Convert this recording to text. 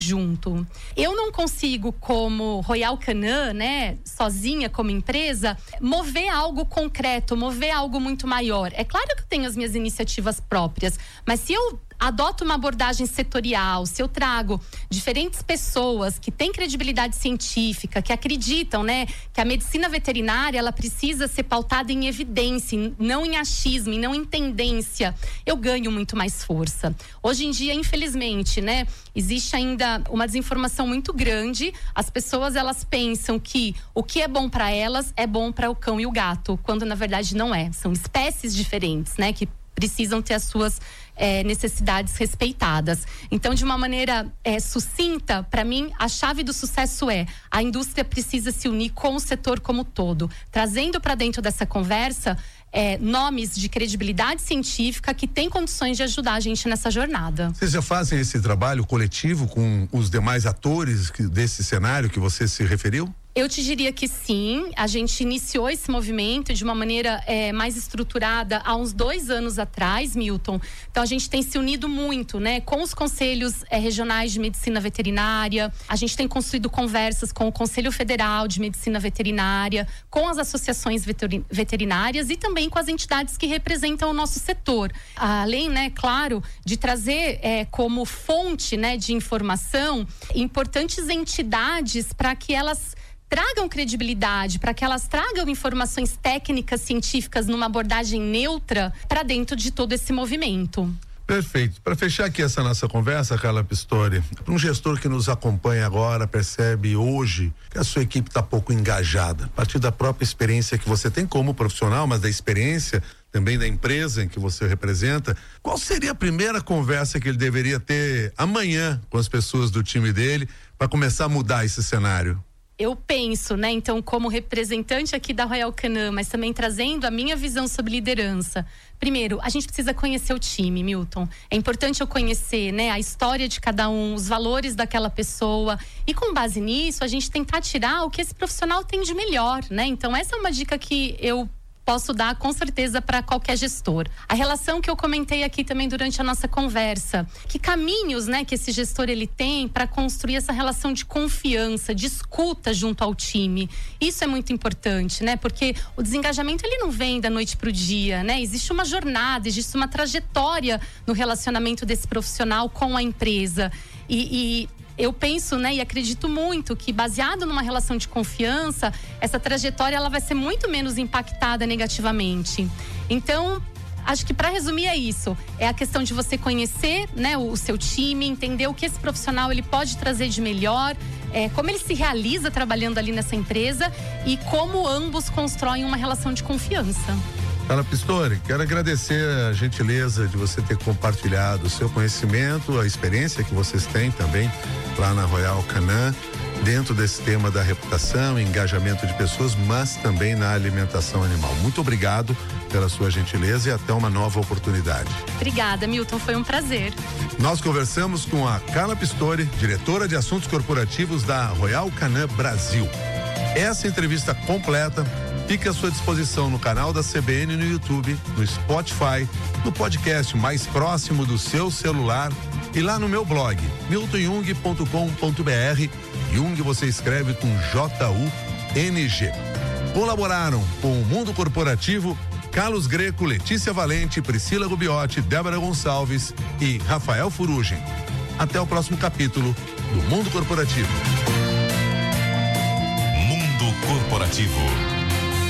junto. Eu não consigo, como Royal Canin, né, sozinha como empresa, mover algo concreto, mover algo muito maior. É claro que eu tenho as minhas iniciativas próprias, mas se eu adoto uma abordagem setorial, se eu trago diferentes pessoas que têm credibilidade científica, que acreditam, né, que a medicina veterinária ela precisa ser pautada em evidência, não em achismo, e não em tendência, eu ganho muito mais força. Hoje em dia, infelizmente, né, existe ainda uma desinformação muito grande. As pessoas elas pensam que o que é bom para elas é bom para o cão e o gato, quando na verdade não é. São espécies diferentes, né, que precisam ter as suas necessidades respeitadas. Então, de uma maneira sucinta, para mim, a chave do sucesso é: a indústria precisa se unir com o setor como todo, trazendo para dentro dessa conversa nomes de credibilidade científica que têm condições de ajudar a gente nessa jornada. Vocês já fazem esse trabalho coletivo com os demais atores desse cenário que você se referiu? Eu te diria que sim. A gente iniciou esse movimento de uma maneira mais estruturada há uns 2 anos atrás, Milton. Então a gente tem se unido muito, né, com os conselhos regionais de medicina veterinária. A gente tem construído conversas com o Conselho Federal de Medicina Veterinária, com as associações veterinárias e também com as entidades que representam o nosso setor. Além, né, claro, de trazer como fonte, né, de informação importantes entidades para que elas tragam credibilidade, para que elas tragam informações técnicas, científicas numa abordagem neutra para dentro de todo esse movimento. Perfeito. Para fechar aqui essa nossa conversa, Carla Pistori, para um gestor que nos acompanha agora, percebe hoje que a sua equipe está pouco engajada, a partir da própria experiência que você tem como profissional, mas da experiência também da empresa em que você representa, qual seria a primeira conversa que ele deveria ter amanhã com as pessoas do time dele para começar a mudar esse cenário? Eu penso, né, então, como representante aqui da Royal Canin, mas também trazendo a minha visão sobre liderança. Primeiro, a gente precisa conhecer o time, Milton. É importante eu conhecer, né, a história de cada um, os valores daquela pessoa. E com base nisso, a gente tentar tirar o que esse profissional tem de melhor, né? Então, essa é uma dica que eu posso dar com certeza para qualquer gestor. A relação que eu comentei aqui também durante a nossa conversa, que caminhos, né, que esse gestor ele tem para construir essa relação de confiança, de escuta junto ao time. Isso é muito importante, né? Porque o desengajamento ele não vem da noite pro dia, né? Existe uma jornada, existe uma trajetória no relacionamento desse profissional com a empresa. E eu penso, né, e acredito muito que, baseado numa relação de confiança, essa trajetória ela vai ser muito menos impactada negativamente. Então, acho que, para resumir, é isso. É a questão de você conhecer, né, o seu time, entender o que esse profissional ele pode trazer de melhor, como ele se realiza trabalhando ali nessa empresa e como ambos constroem uma relação de confiança. Carla Pistori, quero agradecer a gentileza de você ter compartilhado o seu conhecimento, a experiência que vocês têm também lá na Royal Canin, dentro desse tema da reputação, engajamento de pessoas, mas também na alimentação animal. Muito obrigado pela sua gentileza e até uma nova oportunidade. Obrigada, Milton, foi um prazer. Nós conversamos com a Carla Pistori, diretora de assuntos corporativos da Royal Canin Brasil. Essa entrevista completa fica à sua disposição no canal da CBN no YouTube, no Spotify, no podcast mais próximo do seu celular e lá no meu blog, miltonjung.com.br. Jung você escreve com J-U-N-G. Colaboraram com o Mundo Corporativo Carlos Greco, Letícia Valente, Priscila Rubiotti, Débora Gonçalves e Rafael Furugem. Até o próximo capítulo do Mundo Corporativo. Mundo Corporativo.